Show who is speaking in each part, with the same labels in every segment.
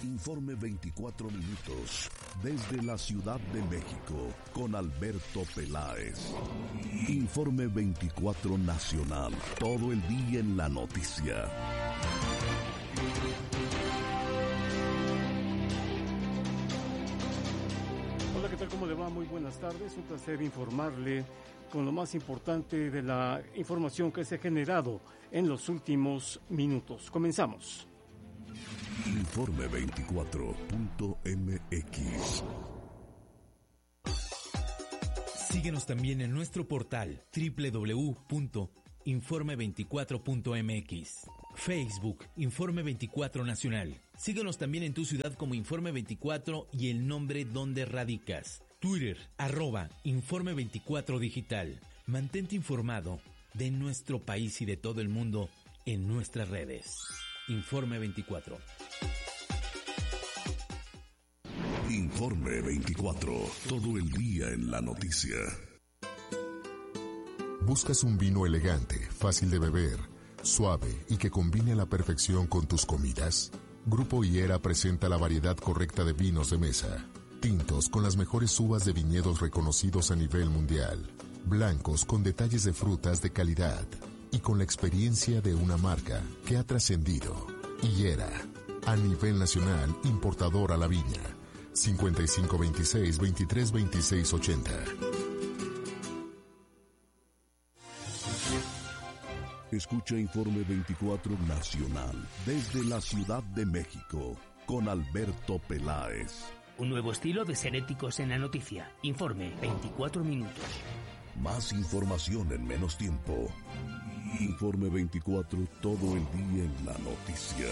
Speaker 1: Informe 24 minutos desde la Ciudad de México con Alberto Peláez. Informe 24 nacional, todo el día en la noticia.
Speaker 2: Hola, ¿qué tal? ¿Cómo le va? Muy buenas tardes. Un placer informarle con lo más importante de la información que se ha generado en los últimos minutos. Comenzamos.
Speaker 1: Informe 24.mx.
Speaker 3: Síguenos también en nuestro portal www.informe24.mx. Facebook, Informe 24 Nacional. Síguenos también en tu ciudad como Informe 24 y el nombre donde radicas. Twitter, @Informe 24 Digital. Mantente informado de nuestro país y de todo el mundo en nuestras redes. Informe 24.
Speaker 1: Informe 24, todo el día en la noticia.
Speaker 4: ¿Buscas un vino elegante, fácil de beber, suave y que combine a la perfección con tus comidas? Grupo Higuera presenta la variedad correcta de vinos de mesa. Tintos con las mejores uvas de viñedos reconocidos a nivel mundial. Blancos con detalles de frutas de calidad. Y con la experiencia de una marca que ha trascendido. Higuera, a nivel nacional, importador a la viña. 5526-232680.
Speaker 1: Escucha Informe 24 Nacional desde la Ciudad de México con Alberto Peláez.
Speaker 5: Un nuevo estilo de ser éticos en la noticia. Informe 24 minutos.
Speaker 1: Más información en menos tiempo. Informe 24, todo el día en la noticia.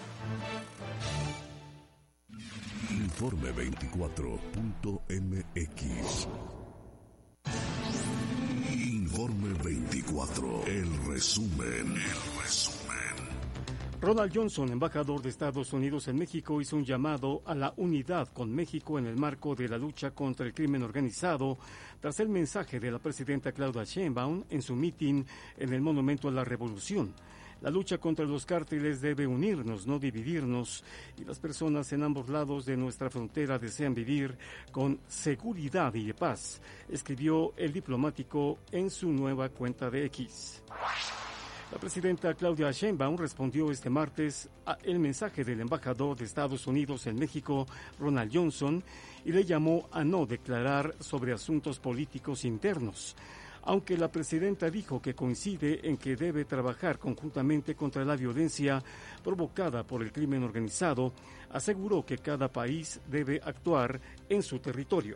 Speaker 1: Informe 24.mx. Informe 24, el resumen.
Speaker 2: Ronald Johnson, embajador de Estados Unidos en México, hizo un llamado a la unidad con México en el marco de la lucha contra el crimen organizado, tras el mensaje de la presidenta Claudia Sheinbaum en su mitin en el Monumento a la Revolución. La lucha contra los cárteles debe unirnos, no dividirnos, y las personas en ambos lados de nuestra frontera desean vivir con seguridad y paz, escribió el diplomático en su nueva cuenta de X. La presidenta Claudia Sheinbaum respondió este martes al mensaje del embajador de Estados Unidos en México, Ronald Johnson, y le llamó a no declarar sobre asuntos políticos internos. Aunque la presidenta dijo que coincide en que debe trabajar conjuntamente contra la violencia provocada por el crimen organizado, aseguró que cada país debe actuar en su territorio.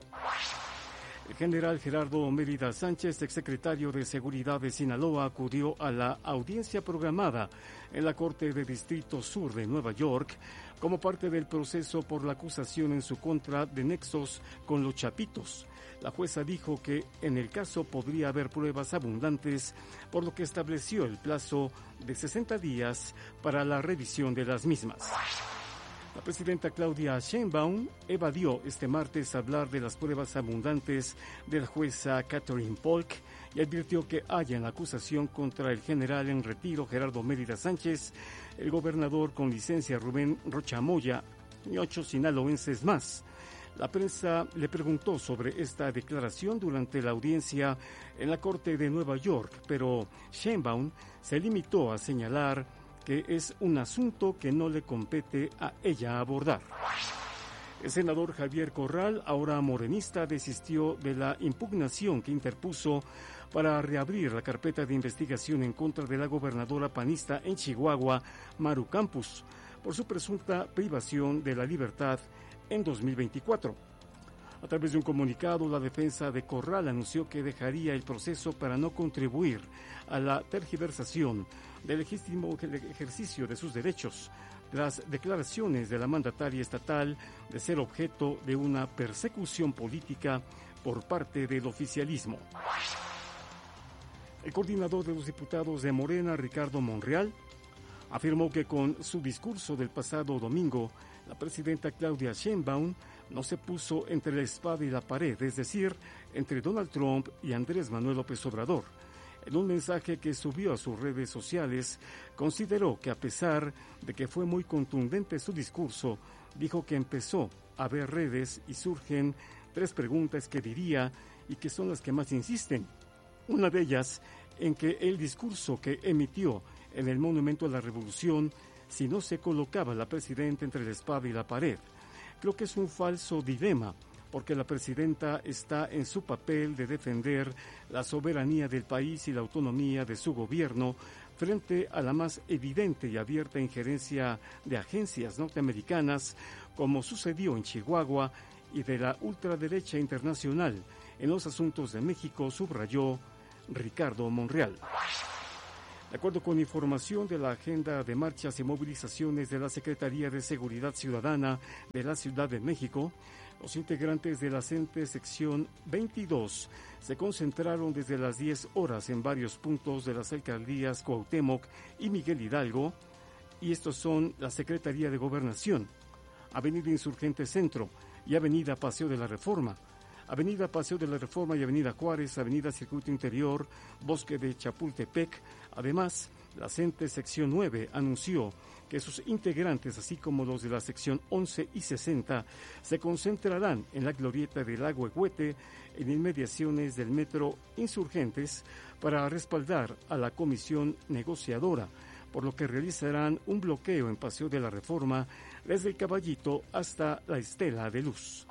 Speaker 2: El general Gerardo Mérida Sánchez, exsecretario de Seguridad de Sinaloa, acudió a la audiencia programada en la Corte de Distrito Sur de Nueva York como parte del proceso por la acusación en su contra de nexos con los Chapitos. La jueza dijo que en el caso podría haber pruebas abundantes, por lo que estableció el plazo de 60 días para la revisión de las mismas. La presidenta Claudia Sheinbaum evadió este martes hablar de las pruebas abundantes de la jueza Catherine Polk y advirtió que hay en la acusación contra el general en retiro Gerardo Mérida Sánchez, el gobernador con licencia Rubén Rocha Moya y 8 sinaloenses más. La prensa le preguntó sobre esta declaración durante la audiencia en la Corte de Nueva York, pero Sheinbaum se limitó a señalar que es un asunto que no le compete a ella abordar. El senador Javier Corral, ahora morenista, desistió de la impugnación que interpuso para reabrir la carpeta de investigación en contra de la gobernadora panista en Chihuahua, Maru Campos, por su presunta privación de la libertad en 2024. A través de un comunicado, la defensa de Corral anunció que dejaría el proceso para no contribuir a la tergiversación del legítimo ejercicio de sus derechos, tras declaraciones de la mandataria estatal de ser objeto de una persecución política por parte del oficialismo. El coordinador de los diputados de Morena, Ricardo Monreal, afirmó que con su discurso del pasado domingo, la presidenta Claudia Sheinbaum no se puso entre la espada y la pared, es decir, entre Donald Trump y Andrés Manuel López Obrador. En un mensaje que subió a sus redes sociales, consideró que a pesar de que fue muy contundente su discurso, dijo que empezó a ver redes y surgen 3 preguntas que diría y que son las que más insisten. Una de ellas, en que el discurso que emitió en el Monumento a la Revolución, si no se colocaba la presidenta entre la espada y la pared. Creo que es un falso dilema, porque la presidenta está en su papel de defender la soberanía del país y la autonomía de su gobierno frente a la más evidente y abierta injerencia de agencias norteamericanas, como sucedió en Chihuahua, y de la ultraderecha internacional en los asuntos de México, subrayó Ricardo Monreal. De acuerdo con información de la agenda de marchas y movilizaciones de la Secretaría de Seguridad Ciudadana de la Ciudad de México, los integrantes de la CENTE sección 22 se concentraron desde las 10 horas en varios puntos de las alcaldías Cuauhtémoc y Miguel Hidalgo, y estos son la Secretaría de Gobernación, Avenida Insurgente Centro y Avenida Paseo de la Reforma, Avenida Paseo de la Reforma y Avenida Juárez, Avenida Circuito Interior, Bosque de Chapultepec. Además, la CENTE sección 9 anunció que sus integrantes, así como los de la sección 11 y 60, se concentrarán en la glorieta del Lago Ehuete, en inmediaciones del Metro Insurgentes, para respaldar a la comisión negociadora, por lo que realizarán un bloqueo en Paseo de la Reforma desde el Caballito hasta la Estela de Luz.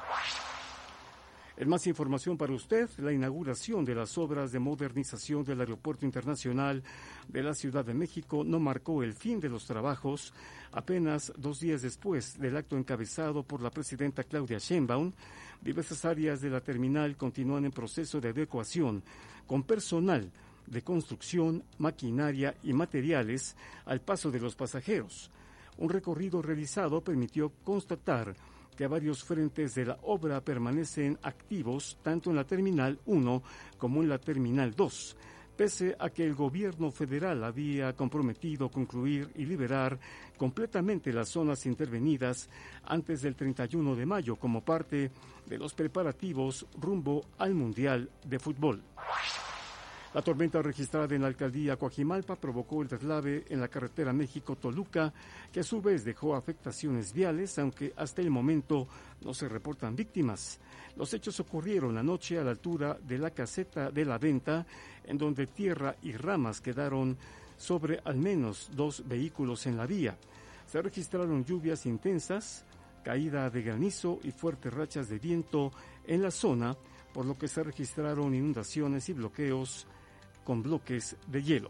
Speaker 2: En más información para usted, la inauguración de las obras de modernización del Aeropuerto Internacional de la Ciudad de México no marcó el fin de los trabajos. Apenas 2 días después del acto encabezado por la presidenta Claudia Sheinbaum, diversas áreas de la terminal continúan en proceso de adecuación, con personal de construcción, maquinaria y materiales al paso de los pasajeros. Un recorrido realizado permitió constatar que varios frentes de la obra permanecen activos tanto en la Terminal 1 como en la Terminal 2, pese a que el gobierno federal había comprometido concluir y liberar completamente las zonas intervenidas antes del 31 de mayo como parte de los preparativos rumbo al Mundial de Fútbol. La tormenta registrada en la alcaldía Coajimalpa provocó el deslave en la carretera México-Toluca, que a su vez dejó afectaciones viales, aunque hasta el momento no se reportan víctimas. Los hechos ocurrieron anoche a la altura de la caseta de la venta, en donde tierra y ramas quedaron sobre al menos 2 vehículos en la vía. Se registraron lluvias intensas, caída de granizo y fuertes rachas de viento en la zona, por lo que se registraron inundaciones y bloqueos con bloques de hielo.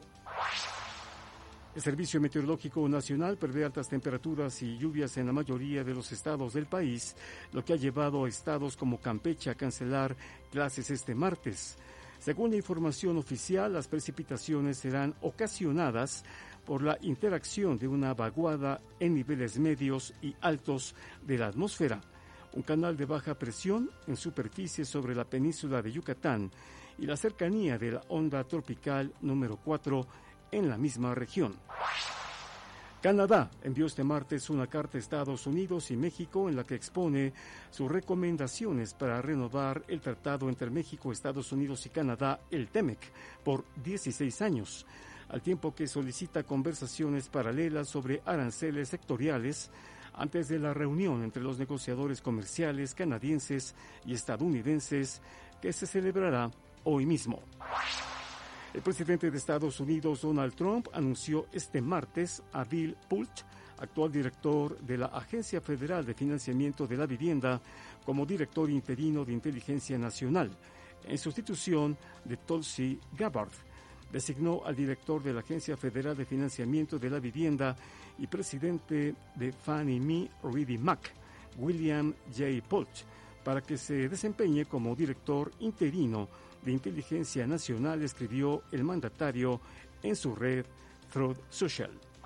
Speaker 2: El Servicio Meteorológico Nacional prevé altas temperaturas y lluvias en la mayoría de los estados del país, lo que ha llevado a estados como Campeche a cancelar clases este martes. Según la información oficial, las precipitaciones serán ocasionadas por la interacción de una vaguada en niveles medios y altos de la atmósfera, un canal de baja presión en superficie sobre la península de Yucatán y la cercanía de la onda tropical número 4 en la misma región. Canadá envió este martes una carta a Estados Unidos y México en la que expone sus recomendaciones para renovar el tratado entre México, Estados Unidos y Canadá, el TEMEC, por 16 años, al tiempo que solicita conversaciones paralelas sobre aranceles sectoriales antes de la reunión entre los negociadores comerciales canadienses y estadounidenses que se celebrará hoy mismo. El presidente de Estados Unidos, Donald Trump, anunció este martes a Bill Pult, actual director de la Agencia Federal de Financiamiento de la Vivienda, como director interino de Inteligencia Nacional, en sustitución de Tulsi Gabbard. Designó al director de la Agencia Federal de Financiamiento de la Vivienda y presidente de Fannie Mae Freddie Mac, William J. Pult, para que se desempeñe como director interino de Inteligencia Nacional, escribió el mandatario en su red Truth Social.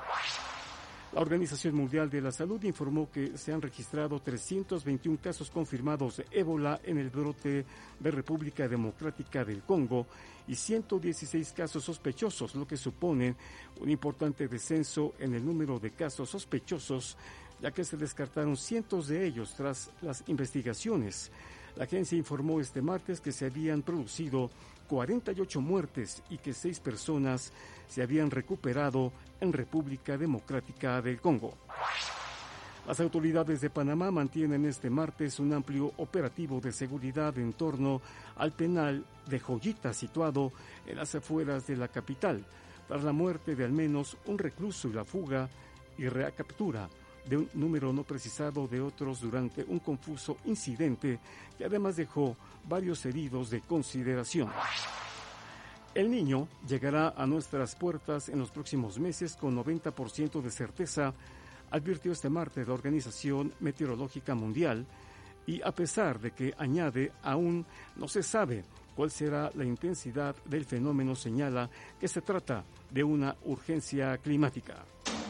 Speaker 2: La Organización Mundial de la Salud informó que se han registrado 321 casos confirmados de ébola en el brote de República Democrática del Congo y 116 casos sospechosos, lo que supone un importante descenso en el número de casos sospechosos, ya que se descartaron cientos de ellos tras las investigaciones. La agencia informó este martes que se habían producido 48 muertes y que 6 personas se habían recuperado en República Democrática del Congo. Las autoridades de Panamá mantienen este martes un amplio operativo de seguridad en torno al penal de Joyita, situado en las afueras de la capital, tras la muerte de al menos un recluso y la fuga y recaptura de un número no precisado de otros durante un confuso incidente que además dejó varios heridos de consideración. El Niño llegará a nuestras puertas en los próximos meses con 90% de certeza, advirtió este martes la Organización Meteorológica Mundial, y a pesar de que añade aún no se sabe cuál será la intensidad del fenómeno, señala que se trata de una urgencia climática.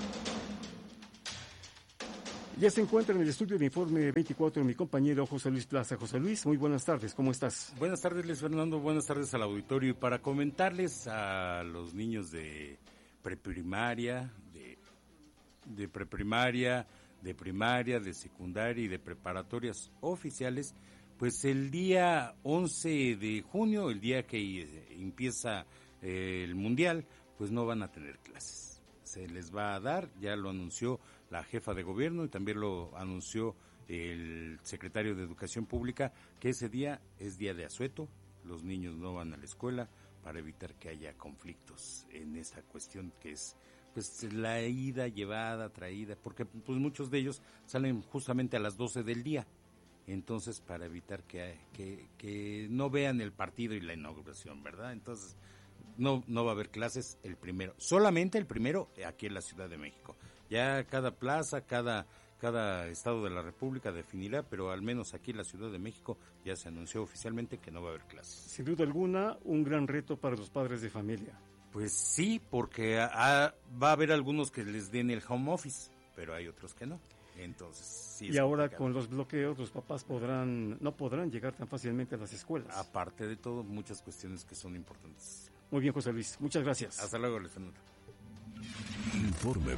Speaker 2: Ya se encuentra en el estudio de Informe 24 mi compañero José Luis Plaza. José Luis, muy buenas tardes, ¿cómo estás?
Speaker 6: Buenas tardes, Luis Fernando, buenas tardes al auditorio. Y para comentarles a los niños de preprimaria, de preprimaria, de primaria, de secundaria y de preparatorias oficiales, pues el día 11 de junio, el día que empieza el Mundial, pues no van a tener clases. Se les va a dar, ya lo anunció la jefa de gobierno y también lo anunció el secretario de Educación Pública, que ese día es día de asueto, los niños no van a la escuela para evitar que haya conflictos en esa cuestión que es pues la ida, llevada, traída, porque pues muchos de ellos salen justamente a las 12 del día, entonces para evitar que no vean el partido y la inauguración, ¿verdad? Entonces no va a haber clases solamente el primero aquí en la Ciudad de México. Ya cada plaza, cada estado de la República definirá, pero al menos aquí en la Ciudad de México ya se anunció oficialmente que no va a haber clases.
Speaker 2: Sin duda alguna, un gran reto para los padres de familia.
Speaker 6: Pues sí, porque va a haber algunos que les den el home office, pero hay otros que no. Entonces, sí.
Speaker 2: Y ahora con los bloqueos, los papás no podrán llegar tan fácilmente a las escuelas.
Speaker 6: Aparte de todo, muchas cuestiones que son importantes.
Speaker 2: Muy bien, José Luis, muchas gracias.
Speaker 6: Hasta luego, Luis Fernando.
Speaker 1: Informe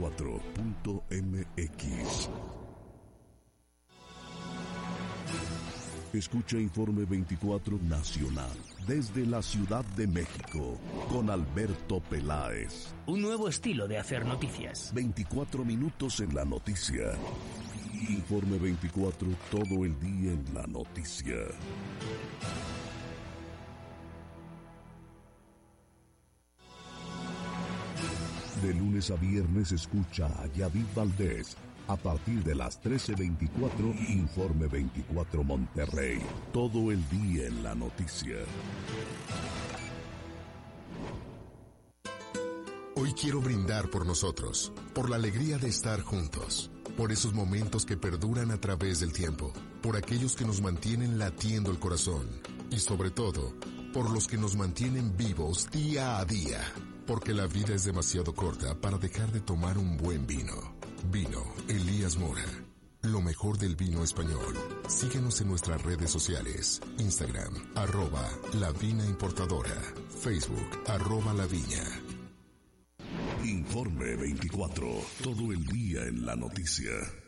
Speaker 1: 24.mx. Escucha Informe 24 Nacional desde la Ciudad de México con Alberto Peláez.
Speaker 5: Un nuevo estilo de hacer noticias.
Speaker 1: 24 minutos en la noticia. Informe 24, todo el día en la noticia. De lunes a viernes escucha a Yadid Valdés. A partir de las 13:24, Informe 24 Monterrey. Todo el día en la noticia.
Speaker 4: Hoy quiero brindar por nosotros, por la alegría de estar juntos, por esos momentos que perduran a través del tiempo, por aquellos que nos mantienen latiendo el corazón y sobre todo, por los que nos mantienen vivos día a día, porque la vida es demasiado corta para dejar de tomar un buen vino. Vino Elías Mora, lo mejor del vino español. Síguenos en nuestras redes sociales, Instagram, @lavinaimportadora, Facebook, @laviña.
Speaker 1: Informe 24, todo el día en la noticia.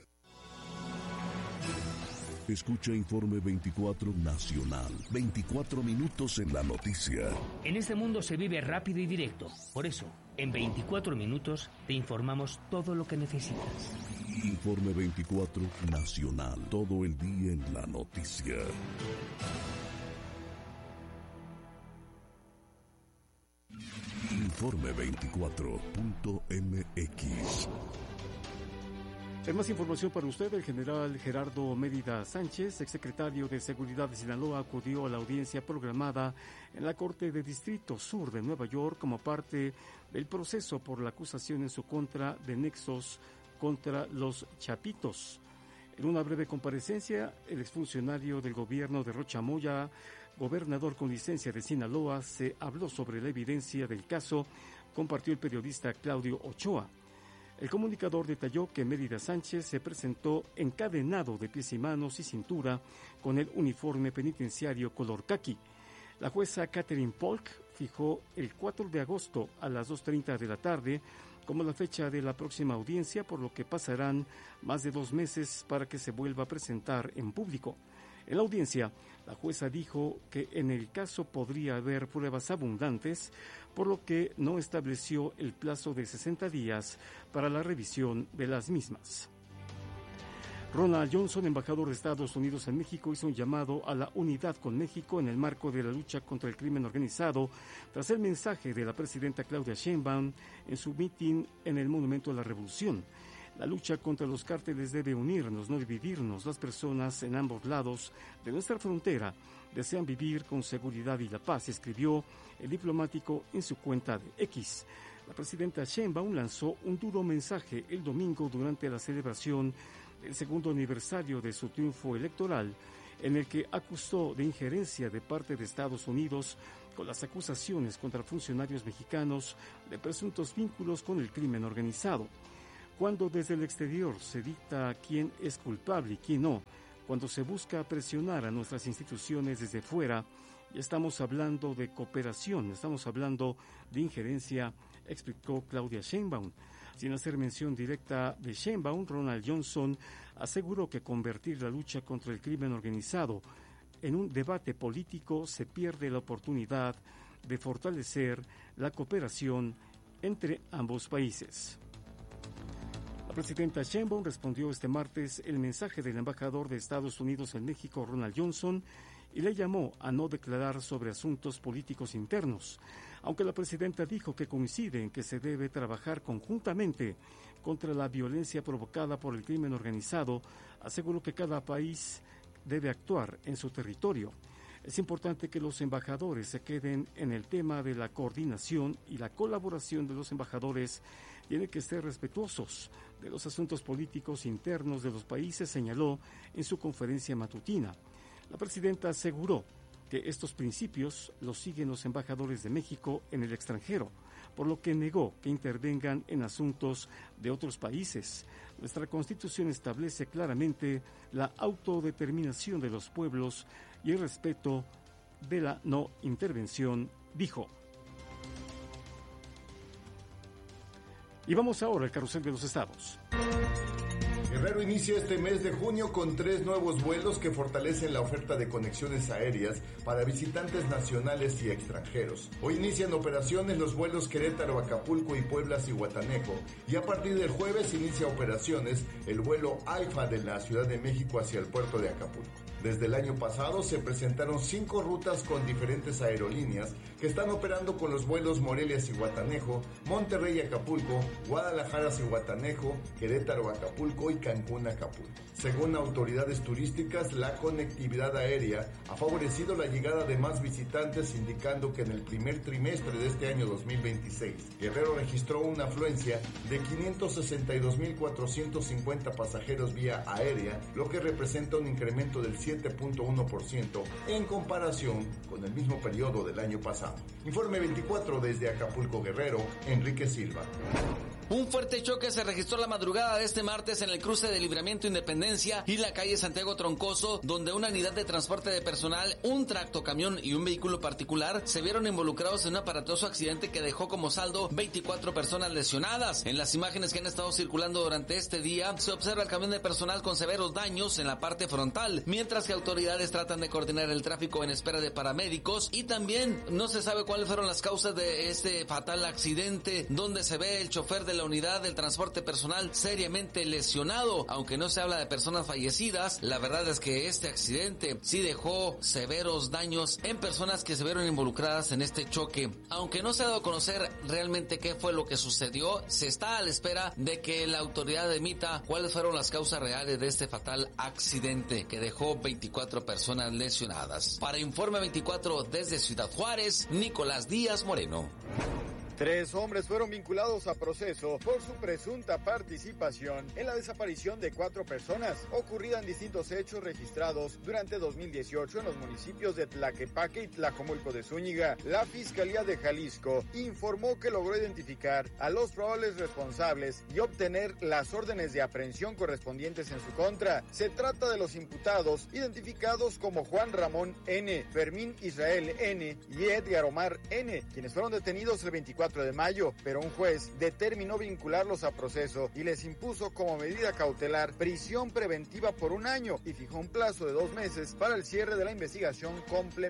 Speaker 1: Escucha Informe 24 Nacional, 24 minutos en la noticia.
Speaker 5: En este mundo se vive rápido y directo. Por eso, en 24 minutos te informamos todo lo que necesitas.
Speaker 1: Informe 24 Nacional, todo el día en la noticia. Informe 24.mx.
Speaker 2: En más información para usted, el general Gerardo Mérida Sánchez, exsecretario de Seguridad de Sinaloa, acudió a la audiencia programada en la Corte de Distrito Sur de Nueva York como parte del proceso por la acusación en su contra de nexos contra los Chapitos. En una breve comparecencia, el exfuncionario del gobierno de Rocha Moya, gobernador con licencia de Sinaloa, se habló sobre la evidencia del caso, compartió el periodista Claudio Ochoa. El comunicador detalló que Mérida Sánchez se presentó encadenado de pies y manos y cintura con el uniforme penitenciario color caqui. La jueza Catherine Polk fijó el 4 de agosto a las 2:30 de la tarde como la fecha de la próxima audiencia, por lo que pasarán más de 2 meses para que se vuelva a presentar en público. En la audiencia, la jueza dijo que en el caso podría haber pruebas abundantes, por lo que no estableció el plazo de 60 días para la revisión de las mismas. Ronald Johnson, embajador de Estados Unidos en México, hizo un llamado a la unidad con México en el marco de la lucha contra el crimen organizado tras el mensaje de la presidenta Claudia Sheinbaum en su mitin en el Monumento a la Revolución. La lucha contra los cárteles debe unirnos, no dividirnos. Las personas en ambos lados de nuestra frontera desean vivir con seguridad y la paz, escribió el diplomático en su cuenta de X. La presidenta Sheinbaum lanzó un duro mensaje el domingo durante la celebración del segundo aniversario de su triunfo electoral, en el que acusó de injerencia de parte de Estados Unidos con las acusaciones contra funcionarios mexicanos de presuntos vínculos con el crimen organizado. Cuando desde el exterior se dicta quién es culpable y quién no, cuando se busca presionar a nuestras instituciones desde fuera, estamos hablando de cooperación, estamos hablando de injerencia, explicó Claudia Sheinbaum. Sin hacer mención directa de Sheinbaum, Ronald Johnson aseguró que convertir la lucha contra el crimen organizado en un debate político se pierde la oportunidad de fortalecer la cooperación entre ambos países. La presidenta Sheinbaum respondió este martes el mensaje del embajador de Estados Unidos en México, Ronald Johnson, y le llamó a no declarar sobre asuntos políticos internos. Aunque la presidenta dijo que coincide en que se debe trabajar conjuntamente contra la violencia provocada por el crimen organizado, aseguró que cada país debe actuar en su territorio. Es importante que los embajadores se queden en el tema de la coordinación y la colaboración de los embajadores tienen que ser respetuosos de los asuntos políticos internos de los países, señaló en su conferencia matutina. La presidenta aseguró que estos principios los siguen los embajadores de México en el extranjero, por lo que negó que intervengan en asuntos de otros países. Nuestra Constitución establece claramente la autodeterminación de los pueblos y el respeto de la no intervención, dijo. Y vamos ahora al carrusel de los estados.
Speaker 7: Guerrero inicia este mes de junio con 3 nuevos vuelos que fortalecen la oferta de conexiones aéreas para visitantes nacionales y extranjeros. Hoy inician operaciones los vuelos Querétaro, Acapulco y Puebla-Zihuatanejo, y a partir del jueves inicia operaciones el vuelo AIFA de la Ciudad de México hacia el puerto de Acapulco. Desde el año pasado se presentaron 5 rutas con diferentes aerolíneas que están operando con los vuelos Morelia-Zihuatanejo, Monterrey-Acapulco, Guadalajara-Zihuatanejo, Querétaro-Acapulco y Cancún-Acapulco. Según autoridades turísticas, la conectividad aérea ha favorecido la llegada de más visitantes, indicando que en el primer trimestre de este año 2026, Guerrero registró una afluencia de 562,450 pasajeros vía aérea, lo que representa un incremento del 7.1% en comparación con el mismo periodo del año pasado. Informe 24 desde Acapulco, Guerrero, Enrique Silva.
Speaker 8: Un fuerte choque se registró la madrugada de este martes en el cruce de Libramiento Independencia y la calle Santiago Troncoso, donde una unidad de transporte de personal, un tractocamión y un vehículo particular se vieron involucrados en un aparatoso accidente que dejó como saldo 24 personas lesionadas. En las imágenes que han estado circulando durante este día, se observa el camión de personal con severos daños en la parte frontal, mientras que autoridades tratan de coordinar el tráfico en espera de paramédicos, y también no se sabe cuáles fueron las causas de este fatal accidente, donde se ve el chofer de la unidad del transporte personal seriamente lesionado. Aunque no se habla de personas fallecidas, la verdad es que este accidente sí dejó severos daños en personas que se vieron involucradas en este choque. Aunque no se ha dado a conocer realmente qué fue lo que sucedió, se está a la espera de que la autoridad emita cuáles fueron las causas reales de este fatal accidente que dejó 24 personas lesionadas. Para Informe 24 desde Ciudad Juárez, Nicolás Díaz Moreno.
Speaker 9: 3 hombres fueron vinculados a proceso por su presunta participación en la desaparición de 4 personas, ocurrida en distintos hechos registrados durante 2018 en los municipios de Tlaquepaque y Tlajomulco de Zúñiga. La Fiscalía de Jalisco informó que logró identificar a los probables responsables y obtener las órdenes de aprehensión correspondientes en su contra. Se trata de los imputados identificados como Juan Ramón N., Fermín Israel N. y Edgar Omar N., quienes fueron detenidos el 24 24 de mayo, pero un juez determinó vincularlos a proceso y les impuso como medida cautelar prisión preventiva por 1 año y fijó un plazo de 2 meses para el cierre de la investigación complementaria.